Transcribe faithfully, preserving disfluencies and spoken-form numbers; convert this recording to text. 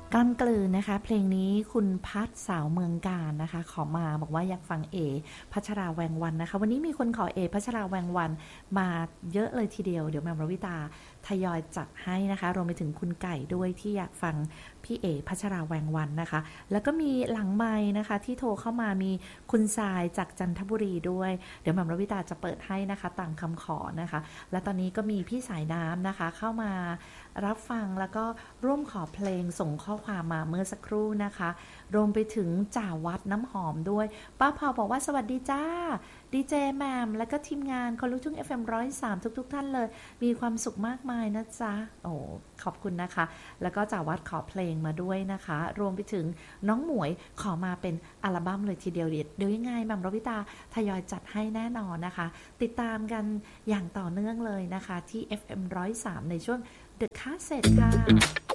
ก้ามกลืนนะคะเพลงนี้คุณพัฒสาวเมืองการนะคะขอมาบอกว่าอยากฟังเอพัชราแวงวันนะคะวันนี้มีคนขอเอพัชราแวงวันมาเยอะเลยทีเดียวเดี๋ยวแมมรวิตาทยอยจัดให้นะคะรวมไปถึงคุณไก่ด้วยที่อยากฟังพี่เอพัชราแวงวันนะคะแล้วก็มีหลังไมค์นะคะที่โทรเข้ามามีคุณทรายจากจันทบุรีด้วยเดี๋ยวแมมรวิตาจะเปิดให้นะคะตามคำขอนะคะและตอนนี้ก็มีพี่สายน้ำนะคะเข้ามารับฟังแล้วก็ร่วมขอเพลงส่งข้อความมาเมื่อสักครู่นะคะรวมไปถึงจ่าวัดน้ำหอมด้วยป้าพอบอกว่าสวัสดีจ้าดีเจแมมและก็ทีมงานคนลูกทุ่ง เอฟ เอ็ม หนึ่งศูนย์สาม ทุกๆท่านเลยมีความสุขมากมายนะจ๊ะโอ้ขอบคุณนะคะแล้วก็จ่าวัดขอเพลงมาด้วยนะคะรวมไปถึงน้องหมวยขอมาเป็นอัลบั้มเลยทีเดียวเดี๋ยวยังไงแมมรวิตาทยอยจัดให้แน่นอนนะคะติดตามกันอย่างต่อเนื่องเลยนะคะที่ เอฟ เอ็ม หนึ่งศูนย์สาม ในช่วง The Cassette ค่ะ